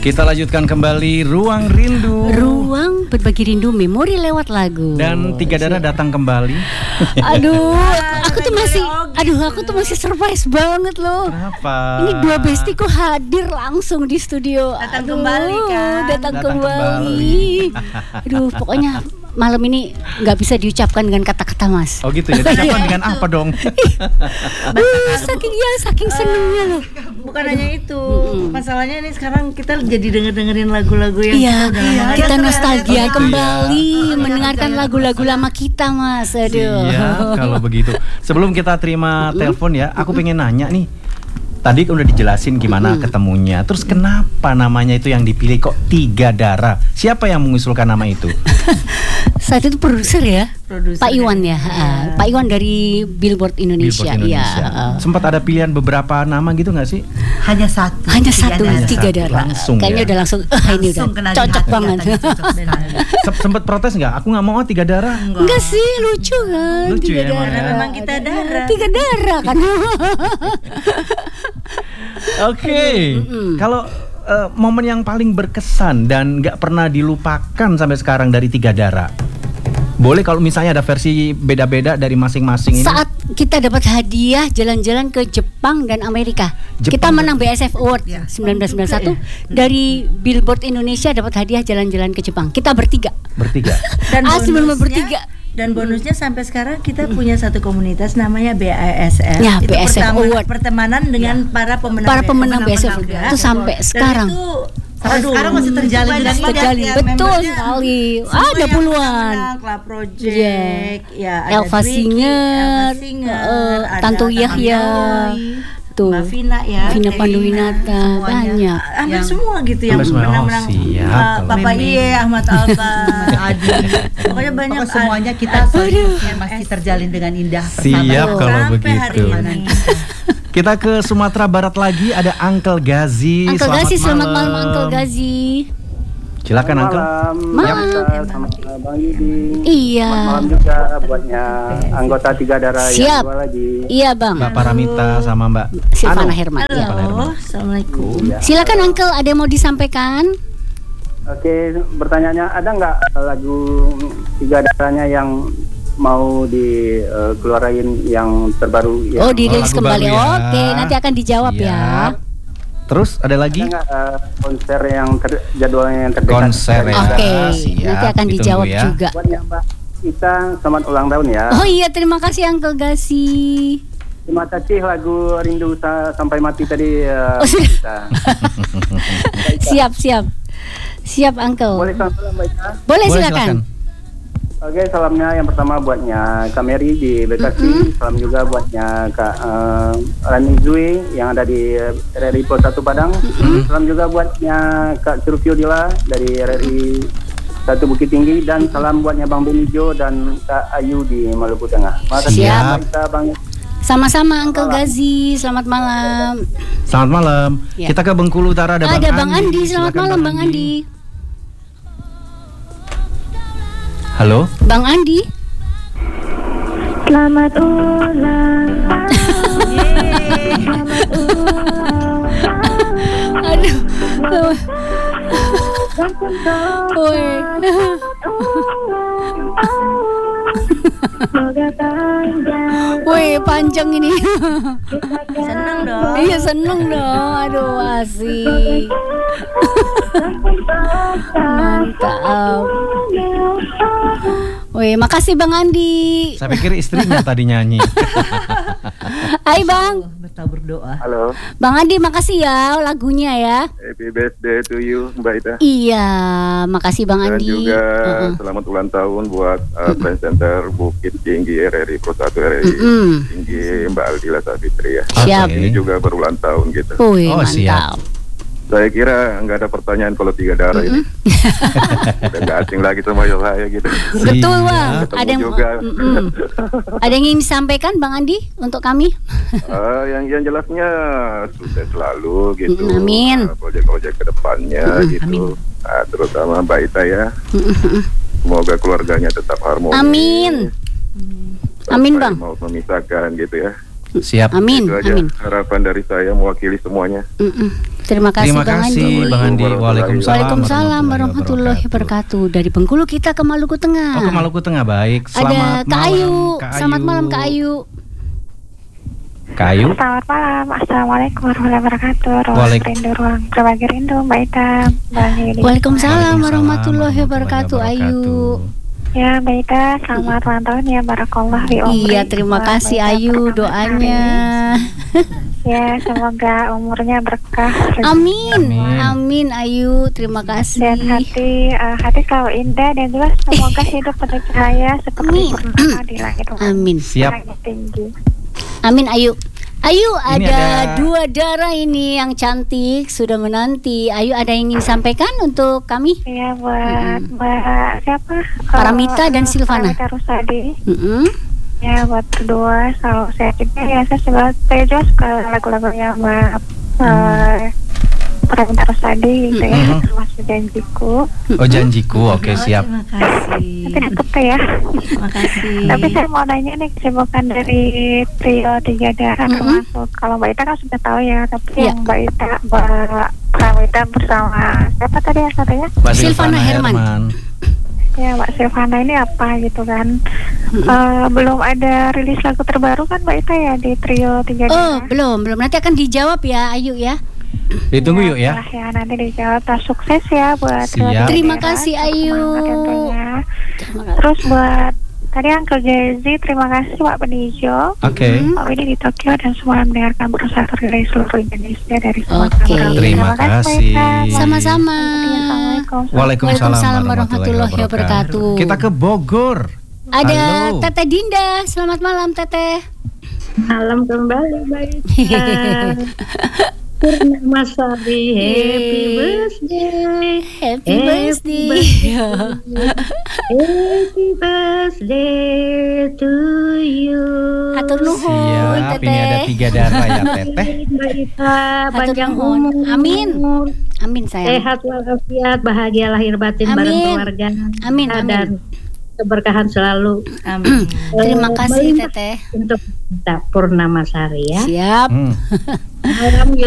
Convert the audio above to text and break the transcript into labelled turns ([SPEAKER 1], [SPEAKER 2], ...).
[SPEAKER 1] Kita lanjutkan kembali Ruang Rindu.
[SPEAKER 2] Ruang berbagi rindu, memori lewat lagu.
[SPEAKER 1] Dan Tiga Darah datang kembali.
[SPEAKER 2] Aku tuh masih surprise banget loh.
[SPEAKER 1] Kenapa?
[SPEAKER 2] Ini dua bestiku hadir langsung di studio.
[SPEAKER 3] Datang kembali kan?
[SPEAKER 2] Datang kembali. Aduh, pokoknya malam ini nggak bisa diucapkan dengan kata-kata, Mas.
[SPEAKER 1] Oh gitu ya, diucapkan dengan apa dong?
[SPEAKER 2] Saking senengnya loh.
[SPEAKER 3] Bukan hanya itu, masalahnya ini sekarang kita jadi dengerin lagu-lagu yang
[SPEAKER 2] kita nostalgia
[SPEAKER 1] Gitu
[SPEAKER 2] kembali
[SPEAKER 1] ya.
[SPEAKER 2] mendengarkan lagu-lagu lama kita, Mas. Aduh.
[SPEAKER 1] Iya, kalau begitu. Sebelum kita terima telepon ya, aku pengen nanya nih. Tadi udah dijelasin gimana ketemunya. Terus kenapa namanya itu yang dipilih kok Tiga Darah? Siapa yang mengusulkan nama itu?
[SPEAKER 2] Saat itu produser ya, Pak Iwan ya. Pak Iwan dari Billboard Indonesia.
[SPEAKER 1] Sempat ada pilihan beberapa nama gitu nggak sih?
[SPEAKER 3] hanya satu.
[SPEAKER 2] Tiga Darah.
[SPEAKER 1] Langsung
[SPEAKER 2] Kayaknya
[SPEAKER 1] ya?
[SPEAKER 2] udah langsung. Ini udah cocok banget.
[SPEAKER 1] Sempat protes nggak? Aku nggak mau Tiga Darah.
[SPEAKER 2] Enggak sih, lucu kan?
[SPEAKER 1] Lucu
[SPEAKER 2] Tiga
[SPEAKER 1] ya, emang
[SPEAKER 2] Darah.
[SPEAKER 1] ya?
[SPEAKER 3] Memang kita darah.
[SPEAKER 2] Tiga Darah kan.
[SPEAKER 1] Oke. Kalau momen yang paling berkesan dan nggak pernah dilupakan sampai sekarang dari Tiga Darah, boleh kalau misalnya ada versi beda-beda dari masing-masing ini.
[SPEAKER 2] Saat kita dapat hadiah jalan-jalan ke Jepang dan Amerika. Kita menang BSF Award 1991 dari Billboard Indonesia, dapat hadiah jalan-jalan ke Jepang. Kita bertiga.
[SPEAKER 3] Dan
[SPEAKER 2] bertiga.
[SPEAKER 3] Dan bonusnya sampai sekarang kita punya satu komunitas namanya BASF.
[SPEAKER 2] Ya, BASF Award.
[SPEAKER 3] Pertemanan dengan para pemenang
[SPEAKER 2] BASF itu sampai sekarang.
[SPEAKER 3] Sampai sekarang masih terjalin dengan
[SPEAKER 2] terjalin. Betul sekali. Ada puluhan.
[SPEAKER 3] Club Project, ya ada
[SPEAKER 2] Elva Singer, Tanto Yahya, tuh,
[SPEAKER 3] Mbak Vina ya,
[SPEAKER 2] Vina Panduwinata, banyak.
[SPEAKER 3] Hampir semua gitu yang menang-menang. Bapak Iye, Ahmad Albar, Adi. Pokoknya banyak.
[SPEAKER 4] Semuanya kita masih terjalin dengan indah.
[SPEAKER 1] Siap kalau
[SPEAKER 3] sampai hari
[SPEAKER 1] begitu.
[SPEAKER 3] ini.
[SPEAKER 1] Kita ke Sumatera Barat lagi, ada Uncle Gazi.
[SPEAKER 2] Selamat malam Uncle Gazi.
[SPEAKER 1] Silakan Uncle.
[SPEAKER 2] Malam.
[SPEAKER 5] Sama Bang Yudi.
[SPEAKER 2] Iya.
[SPEAKER 5] Malam juga buatnya anggota Tiga Darah
[SPEAKER 2] Siap.
[SPEAKER 5] yang dua lagi.
[SPEAKER 2] Iya Bang.
[SPEAKER 1] Mbak Paramita sama Mbak
[SPEAKER 2] Silvana Herman. Iya.
[SPEAKER 3] Halo, assalamualaikum.
[SPEAKER 5] Iya.
[SPEAKER 2] Silakan Uncle, ada yang mau disampaikan?
[SPEAKER 5] Oke, pertanyaannya ada nggak lagu Tiga Darahnya yang mau dikeluarin yang terbaru?
[SPEAKER 2] Oh, dirilis
[SPEAKER 1] lagu
[SPEAKER 2] kembali.
[SPEAKER 1] baru ya.
[SPEAKER 2] Oke, nanti akan dijawab ya.
[SPEAKER 1] Siap. Terus ada lagi?
[SPEAKER 5] Ada nggak konser yang jadwalnya yang terdekat?
[SPEAKER 1] Konser ya.
[SPEAKER 2] Oke,
[SPEAKER 1] Siap,
[SPEAKER 2] nanti akan
[SPEAKER 1] ditunggu
[SPEAKER 2] dijawab
[SPEAKER 1] ya.
[SPEAKER 2] juga.
[SPEAKER 5] Buatnya Mbak Ita, selamat ulang tahun ya.
[SPEAKER 2] Oh iya, terima kasih Uncle Gazi.
[SPEAKER 5] Terima kasih lagu Rindu Sampai Mati tadi.
[SPEAKER 2] Siap Uncle.
[SPEAKER 5] Boleh salam Mbak Ita?
[SPEAKER 2] Boleh silakan.
[SPEAKER 5] Oke, salamnya yang pertama buatnya Kak Mary di Bekasi, salam juga buatnya Kak Rani Zui yang ada di RRI Pos 1 Padang, salam juga buatnya Kak Surfio Dila dari RRI 1 Bukit Tinggi, dan salam buatnya Bang Benijo dan Kak Ayu di Maluku Tengah. Makasih
[SPEAKER 2] Siap.
[SPEAKER 5] Bang.
[SPEAKER 2] Sama-sama Uncle Gazi, selamat malam.
[SPEAKER 1] Selamat malam.
[SPEAKER 2] Ya.
[SPEAKER 1] Kita ke Bengkulu Utara, ada
[SPEAKER 2] Bang Andi. Selamat
[SPEAKER 1] Silakan,
[SPEAKER 2] malam Bang Andi.
[SPEAKER 1] Halo.
[SPEAKER 2] Bang Andi.
[SPEAKER 6] Selamat ulang tahun. Selamat ulang tahun.
[SPEAKER 2] Aduh. Woi.
[SPEAKER 6] Semoga panjang.
[SPEAKER 2] Woi, panjang ini.
[SPEAKER 3] Seneng dong.
[SPEAKER 2] Iya, seneng dong. Aduh, asik. Mantap. Woi, makasih Bang Andi.
[SPEAKER 1] Saya pikir istrinya tadi nyanyi.
[SPEAKER 2] Hai Bang.
[SPEAKER 3] Kita berdoa.
[SPEAKER 5] Halo,
[SPEAKER 2] Bang Andi, makasih ya lagunya ya.
[SPEAKER 5] happy birthday to you Mbak Ita.
[SPEAKER 2] Iya, makasih Bang
[SPEAKER 5] Dan
[SPEAKER 2] Andi.
[SPEAKER 5] juga selamat ulang tahun buat Trend Center Bukit Tinggi RRI Pro 1 RRI Tinggi Mbak Aldila Savitri ya.
[SPEAKER 2] Siap.
[SPEAKER 5] Ini juga berulang tahun gitu.
[SPEAKER 2] Wih,
[SPEAKER 1] Oh, siap.
[SPEAKER 2] mantap.
[SPEAKER 5] Saya kira nggak ada pertanyaan kalau Tiga Darah ini. Udah nggak asing lagi sama saya gitu.
[SPEAKER 2] Betul Bang.
[SPEAKER 5] Ketemu
[SPEAKER 2] Ada yang
[SPEAKER 5] juga.
[SPEAKER 2] ada yang ingin disampaikan Bang Andi untuk kami?
[SPEAKER 5] Yang jelasnya sukses selalu gitu.
[SPEAKER 2] Amin.
[SPEAKER 5] Proyek-proyek kedepannya gitu. Nah, terutama Mbak Ita ya. Semoga keluarganya tetap harmonis.
[SPEAKER 2] Amin.
[SPEAKER 5] Sampai
[SPEAKER 2] Amin, Bang.
[SPEAKER 5] Mau memisahkan gitu ya.
[SPEAKER 1] Siap.
[SPEAKER 2] Amin.
[SPEAKER 7] Itu aja
[SPEAKER 2] Amin.
[SPEAKER 7] harapan dari saya mewakili semuanya.
[SPEAKER 2] Terima kasih
[SPEAKER 1] Terima
[SPEAKER 2] Bang
[SPEAKER 1] kasih
[SPEAKER 2] Andi.
[SPEAKER 1] Bang Andi. Waalaikumsalam.
[SPEAKER 2] Waalaikumsalam warahmatullahi wabarakatuh. Dari Bengkulu kita ke Maluku Tengah.
[SPEAKER 1] Oh, ke Maluku Tengah, baik. Selamat
[SPEAKER 2] Ada Kak
[SPEAKER 1] malam,
[SPEAKER 2] Ayu.
[SPEAKER 1] Kak
[SPEAKER 2] Selamat malam Kak Ayu.
[SPEAKER 1] Kak Ayu.
[SPEAKER 6] Selamat malam, assalamualaikum warahmatullahi wabarakatuh. Ruang
[SPEAKER 1] Waalaikum-
[SPEAKER 6] rindu, ruang berbagi rindu, Mbak Ita, Mbak Yuli.
[SPEAKER 2] Waalaikumsalam warahmatullahi wabarakatuh. Ayu.
[SPEAKER 6] Ya, Mbak Ita, selamat ulang tahun ya, barakallah fi umri.
[SPEAKER 2] Iya, terima kasih
[SPEAKER 6] Mbak Ita
[SPEAKER 2] Ayu
[SPEAKER 6] perkembangan
[SPEAKER 2] doanya.
[SPEAKER 6] Ya, semoga umurnya berkah.
[SPEAKER 2] Amin.
[SPEAKER 1] Amin.
[SPEAKER 2] Amin Ayu, terima
[SPEAKER 6] Dan
[SPEAKER 2] kasih.
[SPEAKER 6] hati selalu indah dan juga semoga hidup penuh cahaya seperti
[SPEAKER 2] Amin.
[SPEAKER 6] purnama di langit.
[SPEAKER 2] Amin.
[SPEAKER 1] Siap.
[SPEAKER 6] Langit tinggi.
[SPEAKER 2] Amin Ayu. Ayu,
[SPEAKER 1] Ini
[SPEAKER 2] ada
[SPEAKER 1] ada-
[SPEAKER 2] 2 darah ini yang cantik sudah menanti. Ayu, ada yang ingin disampaikan untuk kami?
[SPEAKER 6] Ya, buat siapa?
[SPEAKER 2] Paramita dan Silvana.
[SPEAKER 6] Paramita Rusadi. Ya, buat berdua selalu sehat juga ya. Saya juga suka lagu-lagunya Mbak Paramita Rusadi gitu ya, termasuk Janjiku.
[SPEAKER 1] Oh, Janjiku. Oke, siap.
[SPEAKER 3] Terima kasih.
[SPEAKER 6] Tapi deket ya.
[SPEAKER 3] Terima kasih.
[SPEAKER 6] Tapi saya mau nanya nih, kesibukan dari trio 3 darah termasuk, kalau Mbak Ita kan sudah tahu ya, tapi
[SPEAKER 2] Iya.
[SPEAKER 6] yang Mbak Ita, Mbak Paramita bersama siapa tadi yang satunya?
[SPEAKER 1] Mbak
[SPEAKER 2] Silvana Herman.
[SPEAKER 6] Ya, Mbak Silvana ini apa gitu kan? Belum ada rilis lagu terbaru kan Mbak Ita ya di trio 3
[SPEAKER 2] Oh,
[SPEAKER 6] darah?
[SPEAKER 2] belum. Nanti akan dijawab ya Ayu ya.
[SPEAKER 1] Ditunggu yuk ya.
[SPEAKER 6] Setelah ya nanti dijawab. Sukses ya buat trio
[SPEAKER 1] Siap.
[SPEAKER 6] 3
[SPEAKER 2] Terima
[SPEAKER 6] darah.
[SPEAKER 2] kasih, Ayu.
[SPEAKER 6] Semangat tentunya. Terus buat tadi Uncle Jazzy, terima kasih Pak Benijo.
[SPEAKER 1] Oke.
[SPEAKER 6] Pak Widi di Tokyo dan semua yang mendengarkan berusaha dari seluruh Indonesia dari Sumatera
[SPEAKER 2] Oke.
[SPEAKER 6] Utara.
[SPEAKER 1] Terima kasih.
[SPEAKER 2] Sama-sama.
[SPEAKER 6] Assalamualaikum.
[SPEAKER 1] Waalaikumsalam warahmatullahi wabarakatuh. Kita ke Bogor.
[SPEAKER 2] Ada
[SPEAKER 1] Halo.
[SPEAKER 2] Teteh Dinda. Selamat malam Teteh.
[SPEAKER 8] Malam kembali Mbak Ita. Purnama Sari, happy birthday.
[SPEAKER 2] Happy birthday.
[SPEAKER 8] Happy birthday to you.
[SPEAKER 2] Hatur nuhun
[SPEAKER 1] Siap, ini ada
[SPEAKER 2] Teteh.
[SPEAKER 1] 3 darah ya Teteh.
[SPEAKER 8] Mbak Ita, panjang
[SPEAKER 2] nuhun.
[SPEAKER 8] umur.
[SPEAKER 2] Amin. Amin sayang.
[SPEAKER 8] Sehat walafiat, bahagia lahir batin bareng
[SPEAKER 2] Amin.
[SPEAKER 8] keluarga.
[SPEAKER 2] Amin,
[SPEAKER 8] Dan keberkahan selalu.
[SPEAKER 3] Amin.
[SPEAKER 2] Terima kasih
[SPEAKER 8] Melimpah
[SPEAKER 2] Teteh.
[SPEAKER 8] untuk kita Purnama Sari ya.
[SPEAKER 2] Siap.
[SPEAKER 1] Hmm.
[SPEAKER 8] Malam